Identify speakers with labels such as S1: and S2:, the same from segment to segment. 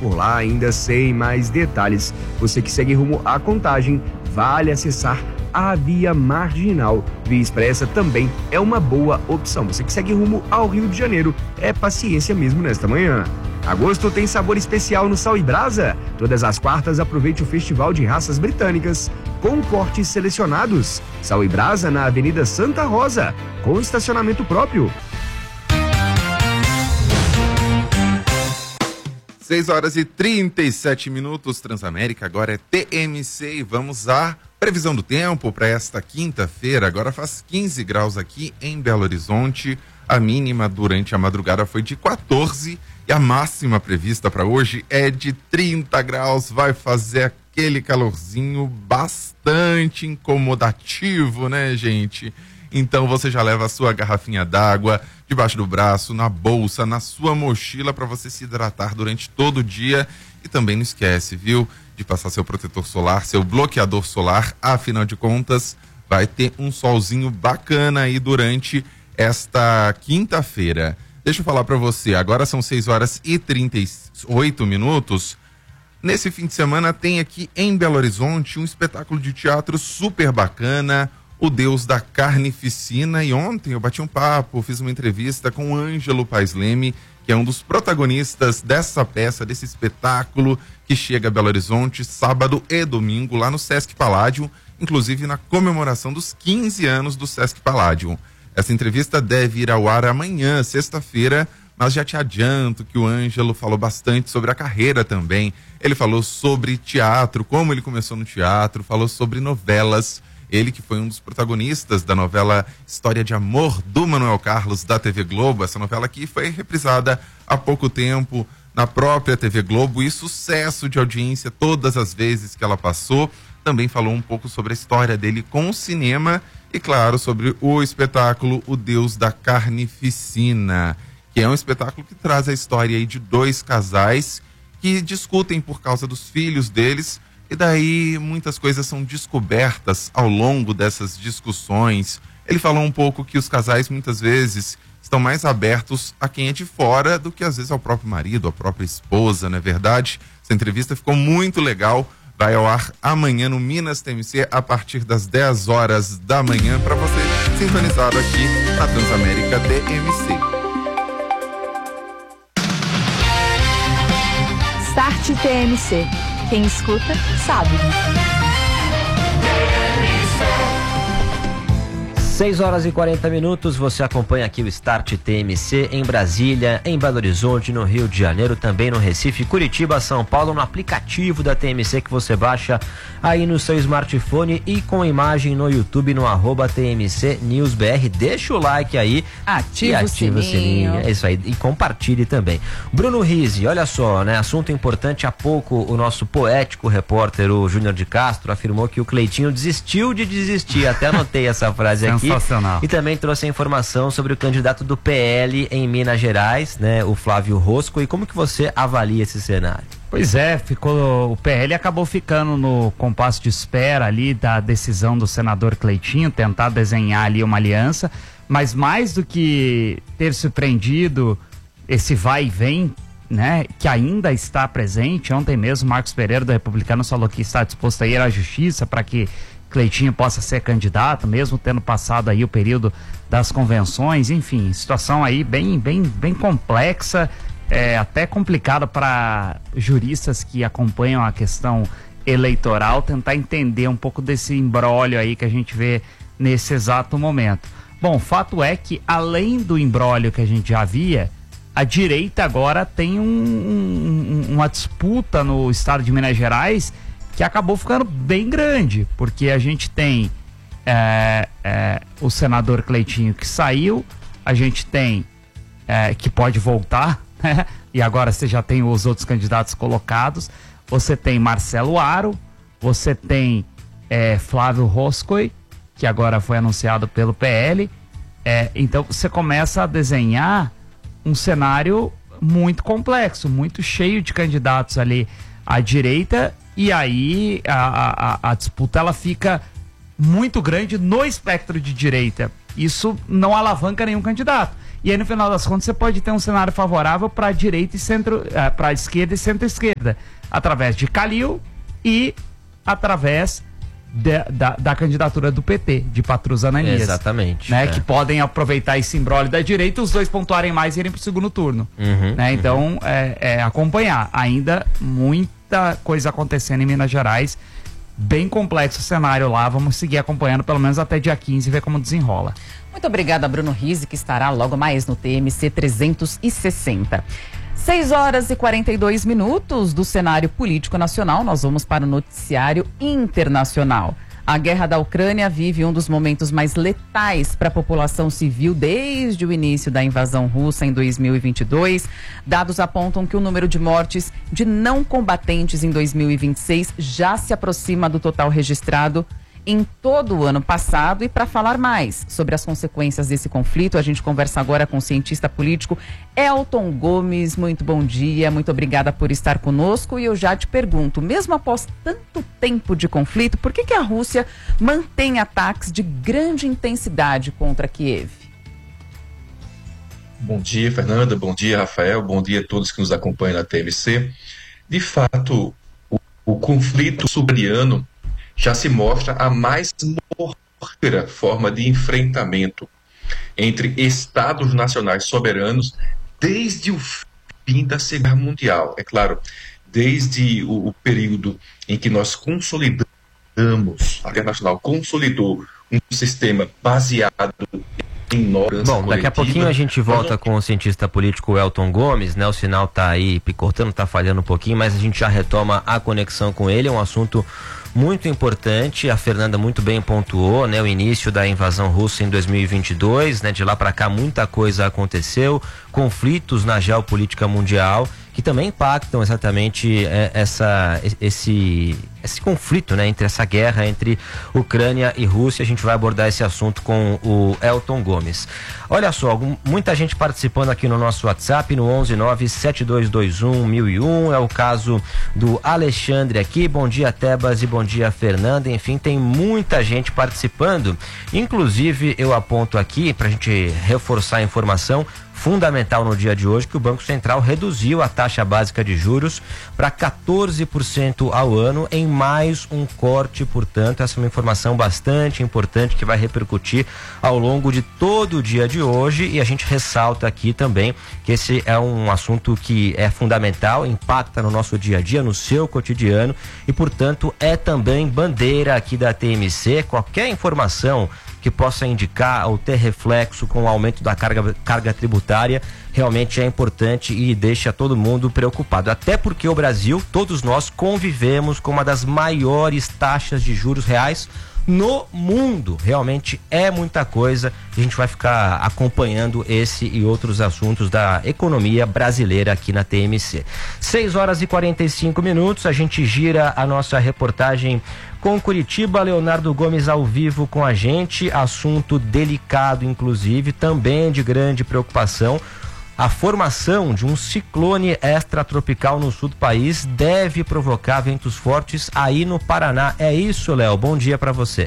S1: por lá ainda sem mais detalhes. Você que segue rumo à Contagem, vale acessar a Via Marginal. Via Expressa também é uma boa opção. Você que segue rumo ao Rio de Janeiro, é paciência mesmo nesta manhã. Agosto tem sabor especial no Sal e Brasa. Todas as quartas aproveite o Festival de Raças Britânicas com cortes selecionados. Sal e Brasa na Avenida Santa Rosa, com estacionamento próprio.
S2: 6h37, Transamérica, agora é TMC e vamos à previsão do tempo para esta quinta-feira. Agora faz 15 graus aqui em Belo Horizonte, a mínima durante a madrugada foi de 14 e a máxima prevista para hoje é de 30 graus, vai fazer aquele calorzinho bastante incomodativo, né, gente? Então você já leva a sua garrafinha d'água debaixo do braço, na bolsa, na sua mochila para você se hidratar durante todo o dia. E também não esquece, viu, de passar seu protetor solar, seu bloqueador solar. Afinal de contas, vai ter um solzinho bacana aí durante esta quinta-feira. Deixa eu falar para você, agora são 6h38. Nesse fim de semana tem aqui em Belo Horizonte um espetáculo de teatro super bacana, O Deus da Carnificina, e ontem eu bati um papo, fiz uma entrevista com o Ângelo Paes Leme, que é um dos protagonistas dessa peça, desse espetáculo que chega a Belo Horizonte sábado e domingo lá no Sesc Palladium, inclusive na comemoração dos 15 anos do Sesc Palladium. Essa entrevista deve ir ao ar amanhã, sexta-feira, mas já te adianto que o Ângelo falou bastante sobre a carreira também. Ele falou sobre teatro, como ele começou no teatro, falou sobre novelas. Ele que foi um dos protagonistas da novela História de Amor do Manuel Carlos da TV Globo. Essa novela aqui foi reprisada há pouco tempo na própria TV Globo e sucesso de audiência todas as vezes que ela passou. Também falou um pouco sobre a história dele com o cinema e, claro, sobre o espetáculo O Deus da Carnificina, que é um espetáculo que traz a história aí de dois casais que discutem por causa dos filhos deles, e daí muitas coisas são descobertas ao longo dessas discussões. Ele falou um pouco que os casais muitas vezes estão mais abertos a quem é de fora do que às vezes ao próprio marido, à própria esposa, não é verdade? Essa entrevista ficou muito legal. Vai ao ar amanhã no Minas TMC a partir das 10 horas da manhã para você sintonizado aqui na Transamérica TMC.
S3: Start TMC. Quem escuta, sabe.
S4: 6h40, você acompanha aqui o Start TMC em Brasília, em Belo Horizonte, no Rio de Janeiro, também no Recife, Curitiba, São Paulo, no aplicativo da TMC que você baixa aí no seu smartphone e com imagem no YouTube no @TMC News BR. Deixa o like aí, ativa o sininho. É isso aí, e compartilhe também. Bruno Rizzi, olha só, né? Assunto importante, há pouco o nosso poético repórter, o Júnior de Castro, afirmou que o Cleitinho desistiu de desistir. Até anotei essa frase aqui.
S5: Sensacional.
S4: E também trouxe a informação sobre o candidato do PL em Minas Gerais, né, o Flávio Rosco, e como que você avalia esse cenário?
S5: Pois é, o PL acabou ficando no compasso de espera ali da decisão do senador Cleitinho, tentar desenhar ali uma aliança, mas mais do que ter surpreendido esse vai e vem, né, que ainda está presente. Ontem mesmo Marcos Pereira do Republicanos falou que está disposto a ir à justiça para que Cleitinho possa ser candidato, mesmo tendo passado aí o período das convenções. Enfim, situação aí bem complexa, até complicada para juristas que acompanham a questão eleitoral tentar entender um pouco desse imbróglio aí que a gente vê nesse exato momento. Bom, fato é que além do imbróglio que a gente já via, a direita agora tem uma disputa no estado de Minas Gerais que acabou ficando bem grande, porque a gente tem o senador Cleitinho que saiu, a gente tem que pode voltar, né? E agora você já tem os outros candidatos colocados, você tem Marcelo Aro, você tem Flávio Rosco, que agora foi anunciado pelo PL, então você começa a desenhar um cenário muito complexo, muito cheio de candidatos ali à direita. E aí a disputa ela fica muito grande no espectro de direita. Isso não alavanca nenhum candidato. E aí, no final das contas, você pode ter um cenário favorável para direita e centro, para esquerda e centro-esquerda, através de Calil e através da candidatura do PT, de Patrus Ananias.
S4: Exatamente.
S5: Né, que podem aproveitar esse imbróglio da direita, os dois pontuarem mais e irem para o segundo turno. Né? Então, acompanhar. Ainda muita coisa acontecendo em Minas Gerais. Bem complexo o cenário lá. Vamos seguir acompanhando pelo menos até dia 15 e ver como desenrola.
S6: Muito obrigada, Bruno Rizzi, que estará logo mais no TMC 360. 6 horas e 42 minutos do cenário político nacional. Nós vamos para o noticiário internacional. A guerra da Ucrânia vive um dos momentos mais letais para a população civil desde o início da invasão russa em 2022. Dados apontam que o número de mortes de não combatentes em 2026 já se aproxima do total registrado em todo o ano passado. E para falar mais sobre as consequências desse conflito, a gente conversa agora com o cientista político Elton Gomes. Muito bom dia, muito obrigada por estar conosco. E eu já te pergunto, mesmo após tanto tempo de conflito, por que a Rússia mantém ataques de grande intensidade contra Kiev?
S7: Bom dia, Fernanda, bom dia, Rafael, bom dia a todos que nos acompanham na TMC. De fato, o conflito ucraniano já se mostra a mais mortífera forma de enfrentamento entre estados nacionais soberanos desde o fim da Segunda Guerra Mundial. É claro, desde o período em que nós consolidamos, a Guerra Nacional consolidou um sistema baseado em normas.
S4: Bom, daqui a pouquinho a gente volta com o cientista político Elton Gomes, né? O sinal tá aí picotando, tá falhando um pouquinho, mas a gente já retoma a conexão com ele. É um assunto muito importante, a Fernanda muito bem pontuou, né? O início da invasão russa em 2022, né? De lá para cá muita coisa aconteceu, conflitos na geopolítica mundial que também impactam exatamente esse conflito, né? Entre essa guerra entre Ucrânia e Rússia. A gente vai abordar esse assunto com o Elton Gomes. Olha só, muita gente participando aqui no nosso WhatsApp, no 11972211001, é o caso do Alexandre aqui. Bom dia, Tebas, e bom dia, Fernanda. Enfim, tem muita gente participando. Inclusive, eu aponto aqui, pra gente reforçar a informação fundamental no dia de hoje, que o Banco Central reduziu a taxa básica de juros para 14% ao ano, em mais um corte. Portanto, essa é uma informação bastante importante que vai repercutir ao longo de todo o dia de hoje, e a gente ressalta aqui também que esse é um assunto que é fundamental, impacta no nosso dia a dia, no seu cotidiano, e portanto é também bandeira aqui da TMC. Qualquer informação que possa indicar ou ter reflexo com o aumento da carga tributária realmente é importante e deixa todo mundo preocupado. Até porque o Brasil, todos nós convivemos com uma das maiores taxas de juros reais no mundo. Realmente é muita coisa. A gente vai ficar acompanhando esse e outros assuntos da economia brasileira aqui na TMC. 6 horas e 45 minutos, a gente gira a nossa reportagem com Curitiba. Leonardo Gomes ao vivo com a gente, assunto delicado, inclusive, também de grande preocupação. A formação de um ciclone extratropical no sul do país deve provocar ventos fortes aí no Paraná. É isso, Léo? Bom dia para você.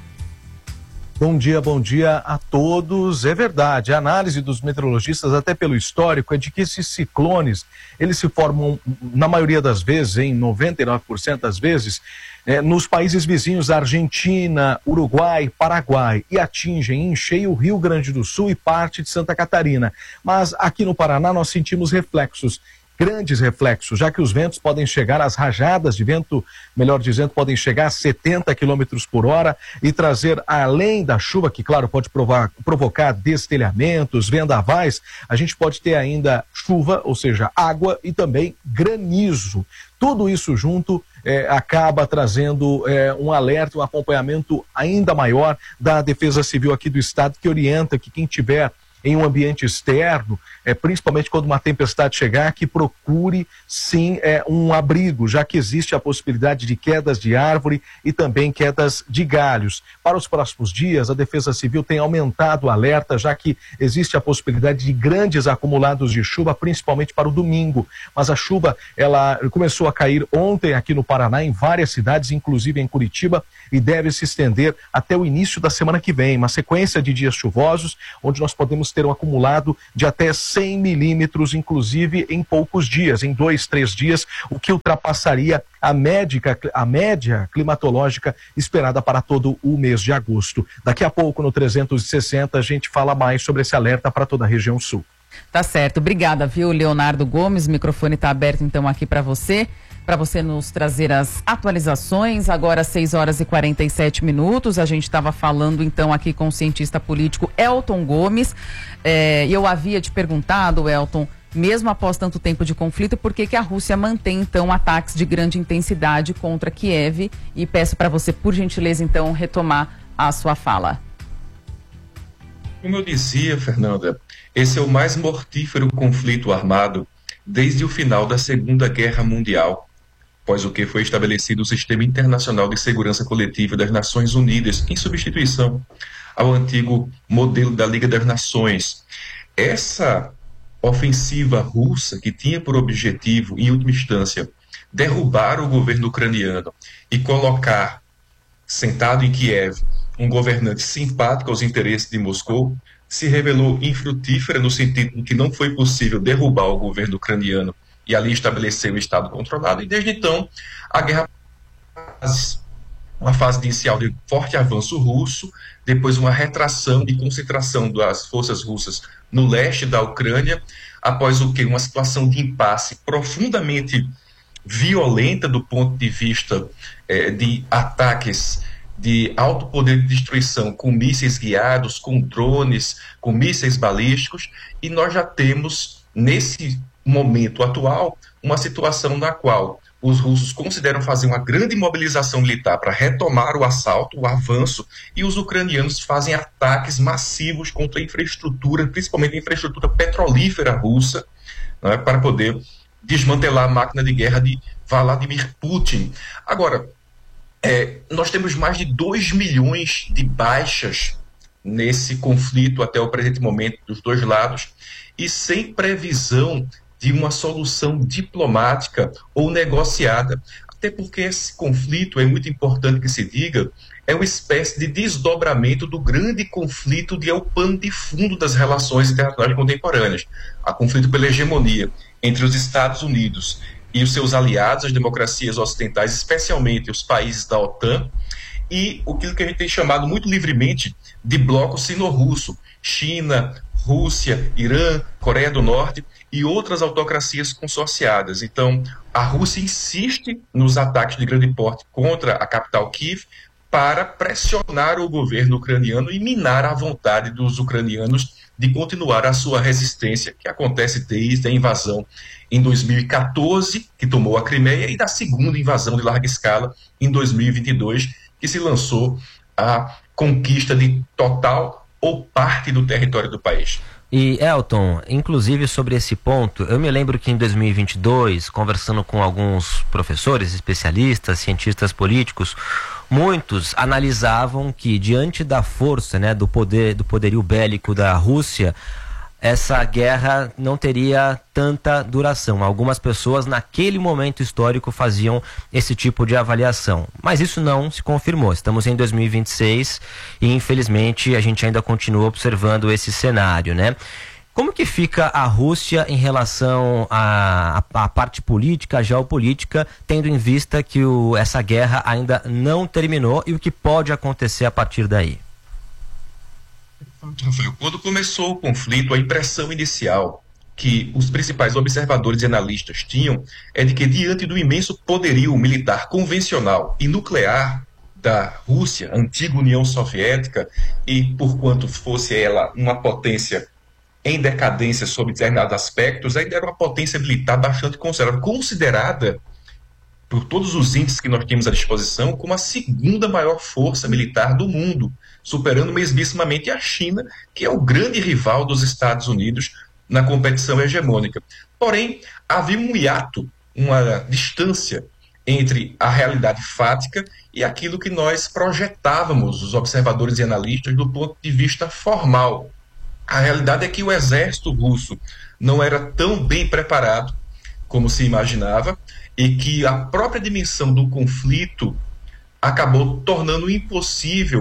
S8: Bom dia a todos. É verdade, a análise dos meteorologistas, até pelo histórico, é de que esses ciclones, eles se formam, na maioria das vezes, em 99% das vezes, nos países vizinhos, Argentina, Uruguai, Paraguai, e atingem em cheio o Rio Grande do Sul e parte de Santa Catarina. Mas aqui no Paraná nós sentimos reflexos, grandes reflexos, já que os ventos podem chegar, às rajadas de vento, melhor dizendo, podem chegar a 70 km por hora e trazer, além da chuva, que claro pode provocar destelhamentos, vendavais, a gente pode ter ainda chuva, ou seja, água, e também granizo. Tudo isso junto acaba trazendo um alerta, um acompanhamento ainda maior da Defesa Civil aqui do estado, que orienta que quem tiver em um ambiente externo, principalmente quando uma tempestade chegar, que procure sim um abrigo, já que existe a possibilidade de quedas de árvore e também quedas de galhos. Para os próximos dias, a Defesa Civil tem aumentado o alerta, já que existe a possibilidade de grandes acumulados de chuva, principalmente para o domingo. Mas a chuva, ela começou a cair ontem aqui no Paraná, em várias cidades, inclusive em Curitiba, e deve se estender até o início da semana que vem. Uma sequência de dias chuvosos, onde nós podemos ter um acumulado de até 100 milímetros, inclusive em poucos dias, em 2, 3 dias, o que ultrapassaria a média climatológica esperada para todo o mês de agosto. Daqui a pouco, no 360, a gente fala mais sobre esse alerta para toda a região sul.
S6: Tá certo, obrigada, viu, Leonardo Gomes, o microfone está aberto então aqui para você nos trazer as atualizações. Agora 6 horas e 47 minutos, a gente estava falando então aqui com o cientista político Elton Gomes, e eu havia te perguntado, Elton, mesmo após tanto tempo de conflito, por que a Rússia mantém então ataques de grande intensidade contra Kiev, e peço para você, por gentileza, então, retomar a sua fala.
S7: Como eu dizia, Fernanda, esse é o mais mortífero conflito armado desde o final da Segunda Guerra Mundial, após o que foi estabelecido o Sistema Internacional de Segurança Coletiva das Nações Unidas, em substituição ao antigo modelo da Liga das Nações. Essa ofensiva russa, que tinha por objetivo, em última instância, derrubar o governo ucraniano e colocar, sentado em Kiev, um governante simpático aos interesses de Moscou, se revelou infrutífera no sentido de que não foi possível derrubar o governo ucraniano e ali estabelecer o Estado controlado, e desde então a guerra, uma fase inicial de forte avanço russo, depois uma retração e concentração das forças russas no leste da Ucrânia, após o que? Uma situação de impasse profundamente violenta do ponto de vista de ataques de alto poder de destruição, com mísseis guiados, com drones, com mísseis balísticos, e nós já temos, nesse momento atual, uma situação na qual os russos consideram fazer uma grande mobilização militar para retomar o assalto, o avanço, e os ucranianos fazem ataques massivos contra a infraestrutura, principalmente a infraestrutura petrolífera russa, né, para poder desmantelar a máquina de guerra de Vladimir Putin. Agora, nós temos mais de 2 milhões de baixas nesse conflito até o presente momento dos dois lados, e sem previsão de uma solução diplomática ou negociada. Até porque esse conflito, é muito importante que se diga, é uma espécie de desdobramento do grande conflito é o pano de fundo das relações internacionais contemporâneas. A conflito pela hegemonia entre os Estados Unidos e os seus aliados, as democracias ocidentais, especialmente os países da OTAN, e aquilo que a gente tem chamado muito livremente de bloco sino-russo, China, Rússia, Irã, Coreia do Norte e outras autocracias consorciadas. Então, a Rússia insiste nos ataques de grande porte contra a capital Kiev para pressionar o governo ucraniano e minar a vontade dos ucranianos de continuar a sua resistência, que acontece desde a invasão em 2014, que tomou a Crimeia, e da segunda invasão de larga escala em 2022, que se lançou a conquista de total ou parte do território do país.
S4: E, Elton, inclusive sobre esse ponto, eu me lembro que em 2022, conversando com alguns professores, especialistas, cientistas políticos, muitos analisavam que, diante da força, né, do poderio bélico da Rússia, essa guerra não teria tanta duração. Algumas pessoas naquele momento histórico faziam esse tipo de avaliação, mas isso não se confirmou. Estamos em 2026 e infelizmente a gente ainda continua observando esse cenário, né? Como que fica a Rússia em relação à parte política, à geopolítica, tendo em vista que essa guerra ainda não terminou e o que pode acontecer a partir daí?
S7: Quando começou o conflito, a impressão inicial que os principais observadores e analistas tinham é de que, diante do imenso poderio militar convencional e nuclear da Rússia, antiga União Soviética, e por quanto fosse ela uma potência em decadência sob determinados aspectos, ainda era uma potência militar bastante considerada por todos os índices que nós temos à disposição, como a segunda maior força militar do mundo, superando mesmissimamente a China, que é o grande rival dos Estados Unidos na competição hegemônica. Porém, havia um hiato, uma distância entre a realidade fática e aquilo que nós projetávamos, os observadores e analistas, do ponto de vista formal. A realidade é que o exército russo não era tão bem preparado como se imaginava, e que a própria dimensão do conflito acabou tornando impossível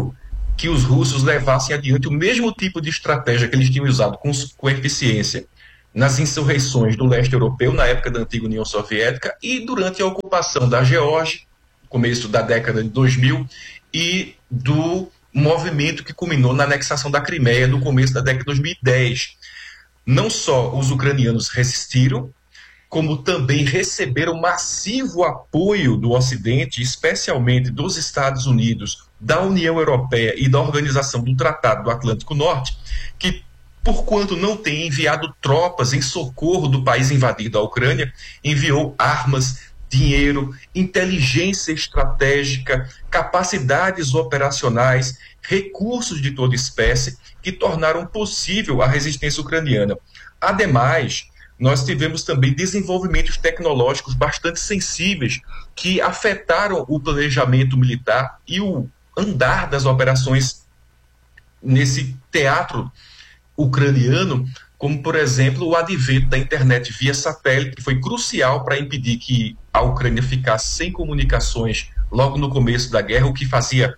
S7: que os russos levassem adiante o mesmo tipo de estratégia que eles tinham usado com eficiência nas insurreições do leste europeu, na época da antiga União Soviética, e durante a ocupação da Geórgia, começo da década de 2000, e do movimento que culminou na anexação da Crimeia no começo da década de 2010. Não só os ucranianos resistiram, como também receberam massivo apoio do Ocidente, especialmente dos Estados Unidos, da União Europeia e da Organização do Tratado do Atlântico Norte, que, por quanto não tem enviado tropas em socorro do país invadido, a Ucrânia, enviou armas, dinheiro, inteligência estratégica, capacidades operacionais, recursos de toda espécie, que tornaram possível a resistência ucraniana. Ademais, nós tivemos também desenvolvimentos tecnológicos bastante sensíveis que afetaram o planejamento militar e o andar das operações nesse teatro ucraniano, como, por exemplo, o advento da internet via satélite, que foi crucial para impedir que a Ucrânia ficasse sem comunicações logo no começo da guerra, o que fazia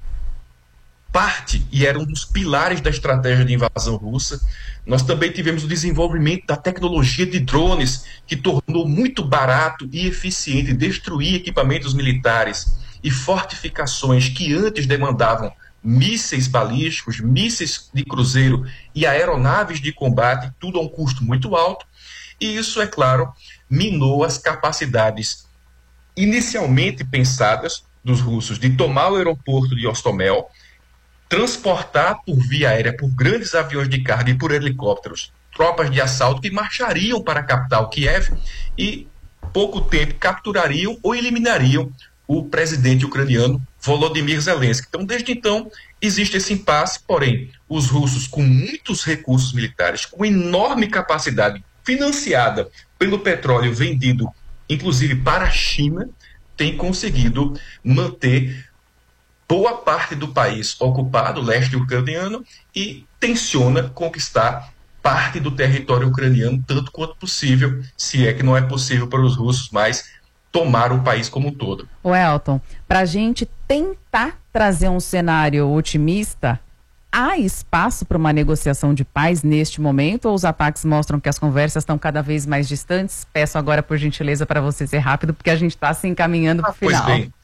S7: parte e era um dos pilares da estratégia de invasão russa. Nós também tivemos o desenvolvimento da tecnologia de drones, que tornou muito barato e eficiente destruir equipamentos militares e fortificações que antes demandavam mísseis balísticos, mísseis de cruzeiro e aeronaves de combate, tudo a um custo muito alto. E isso, é claro, minou as capacidades inicialmente pensadas dos russos de tomar o aeroporto de Hostomel, transportar por via aérea, por grandes aviões de carga e por helicópteros, tropas de assalto que marchariam para a capital Kiev e, pouco tempo, capturariam ou eliminariam o presidente ucraniano Volodymyr Zelensky. Então, desde então, existe esse impasse, porém, os russos, com muitos recursos militares, com enorme capacidade financiada pelo petróleo vendido, inclusive para a China, têm conseguido manter boa parte do país ocupado, o leste ucraniano, e tenciona conquistar parte do território ucraniano tanto quanto possível, se é que não é possível para os russos mais tomar o país como um todo.
S6: O Elton, para a gente tentar trazer um cenário otimista, há espaço para uma negociação de paz neste momento, ou os ataques mostram que as conversas estão cada vez mais distantes? Peço agora, por gentileza, para você ser rápido, porque a gente está se encaminhando para o final.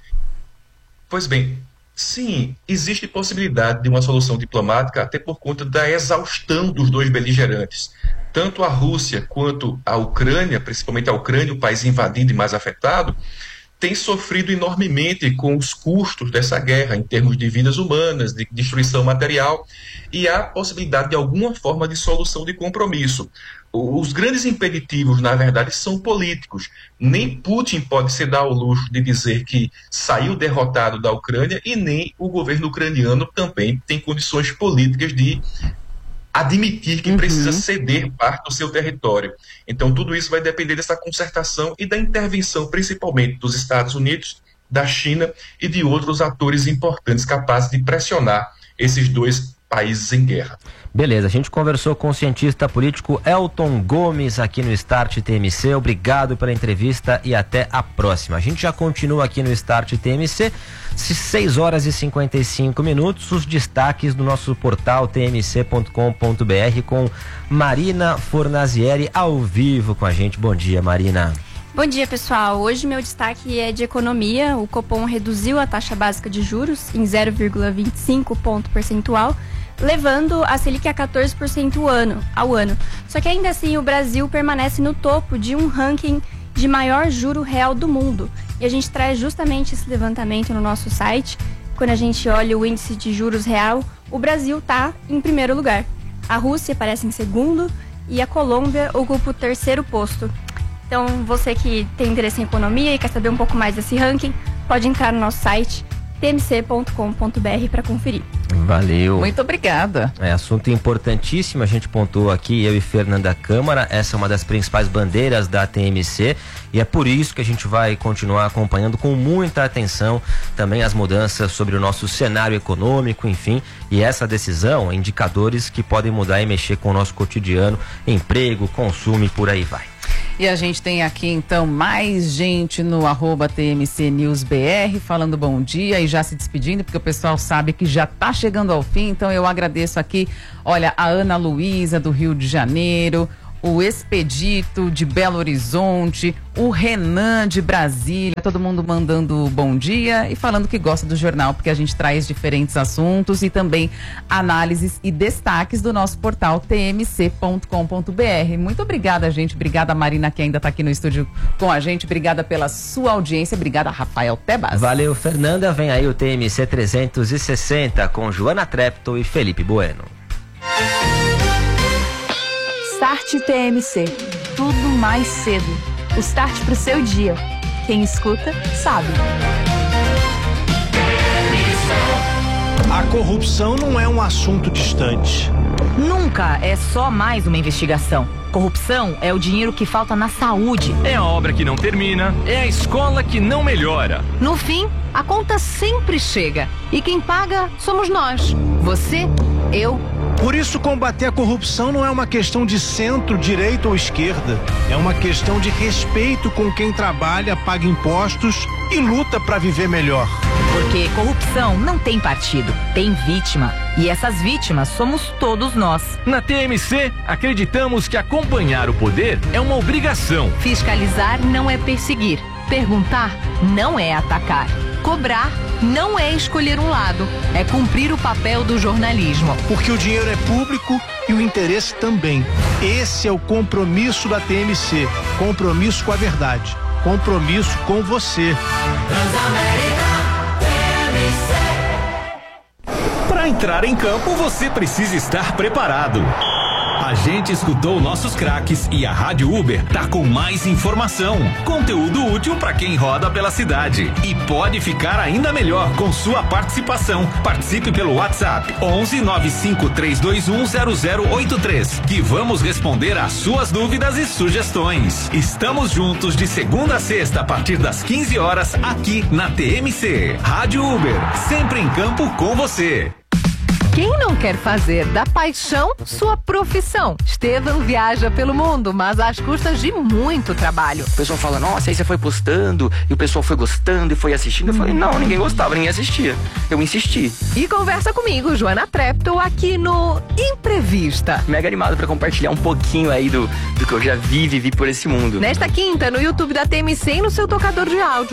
S7: Pois bem, sim, existe possibilidade de uma solução diplomática, até por conta da exaustão dos dois beligerantes. Tanto a Rússia quanto a Ucrânia, principalmente a Ucrânia, o país invadido e mais afetado, tem sofrido enormemente com os custos dessa guerra, em termos de vidas humanas, de destruição material, e há possibilidade de alguma forma de solução de compromisso. Os grandes impeditivos, na verdade, são políticos. Nem Putin pode se dar ao luxo de dizer que saiu derrotado da Ucrânia, e nem o governo ucraniano também tem condições políticas de admitir que precisa ceder parte do seu território. Então, tudo isso vai depender dessa concertação e da intervenção, principalmente dos Estados Unidos, da China e de outros atores importantes capazes de pressionar esses dois países em guerra.
S4: Beleza, a gente conversou com o cientista político Elton Gomes aqui no Start TMC. Obrigado pela entrevista e até a próxima. A gente já continua aqui no Start TMC, 6 horas e 55 minutos, os destaques do nosso portal tmc.com.br com Marina Fornazieri ao vivo com a gente. Bom dia, Marina.
S9: Bom dia, pessoal. Hoje meu destaque é de economia. O Copom reduziu a taxa básica de juros em 0,25 ponto percentual, levando a Selic a 14% ao ano. Só que ainda assim o Brasil permanece no topo de um ranking de maior juro real do mundo. E a gente traz justamente esse levantamento no nosso site. Quando a gente olha o índice de juros real, o Brasil está em primeiro lugar. A Rússia aparece em segundo e a Colômbia ocupa o terceiro posto. Então, você que tem interesse em economia e quer saber um pouco mais desse ranking, pode entrar no nosso site tmc.com.br para conferir.
S4: Valeu.
S6: Muito obrigada.
S4: É assunto importantíssimo, a gente pontuou aqui, eu e Fernanda Câmara, essa é uma das principais bandeiras da TMC e é por isso que a gente vai continuar acompanhando com muita atenção também as mudanças sobre o nosso cenário econômico, enfim, e essa decisão, indicadores que podem mudar e mexer com o nosso cotidiano, emprego, consumo e por aí vai.
S6: E a gente tem aqui, então, mais gente no @TMCNewsBR falando bom dia e já se despedindo, porque o pessoal sabe que já está chegando ao fim. Então, eu agradeço aqui, olha, a Ana Luísa, do Rio de Janeiro, o Expedito, de Belo Horizonte, o Renan, de Brasília, todo mundo mandando bom dia e falando que gosta do jornal, porque a gente traz diferentes assuntos e também análises e destaques do nosso portal tmc.com.br. Muito obrigada, gente. Obrigada, Marina, que ainda está aqui no estúdio com a gente. Obrigada pela sua audiência. Obrigada, Rafael Tebas.
S4: Valeu, Fernanda. Vem aí o TMC 360 com Joana Trepto e Felipe Bueno.
S3: Start TMC. Tudo mais cedo. O start pro seu dia. Quem escuta, sabe.
S10: A corrupção não é um assunto distante.
S11: Nunca é só mais uma investigação. Corrupção é o dinheiro que falta na saúde.
S12: É a obra que não termina, é a escola que não melhora.
S11: No fim, a conta sempre chega. E quem paga somos nós. Você, eu.
S10: Por isso, combater a corrupção não é uma questão de centro, direita ou esquerda. É uma questão de respeito com quem trabalha, paga impostos e luta para viver melhor.
S11: Porque corrupção não tem partido, tem vítima. E essas vítimas somos todos nós.
S12: Na TMC, acreditamos que acompanhar o poder é uma obrigação.
S11: Fiscalizar não é perseguir. Perguntar não é atacar. Cobrar não é escolher um lado. É cumprir o papel do jornalismo.
S10: Porque o dinheiro é público e o interesse também. Esse é o compromisso da TMC. Compromisso com a verdade. Compromisso com você.
S12: Para entrar em campo, você precisa estar preparado. A gente escutou nossos craques e a Rádio Uber tá com mais informação, conteúdo útil para quem roda pela cidade. E pode ficar ainda melhor com sua participação. Participe pelo WhatsApp 11 95 321 0083, que vamos responder às suas dúvidas e sugestões. Estamos juntos de segunda a sexta a partir das 15 horas aqui na TMC. Rádio Uber, sempre em campo com você.
S11: Quem não quer fazer da paixão sua profissão? Estevam viaja pelo mundo, mas às custas de muito trabalho.
S13: O pessoal fala, nossa, aí você foi postando, e o pessoal foi gostando e foi assistindo. Eu falei, não, ninguém gostava, ninguém assistia. Eu insisti.
S11: E conversa comigo, Joana Trepto, aqui no Imprevista.
S13: Mega animado pra compartilhar um pouquinho aí do que eu já vivi por esse mundo.
S11: Nesta quinta, no YouTube da TMC e no seu tocador de áudio.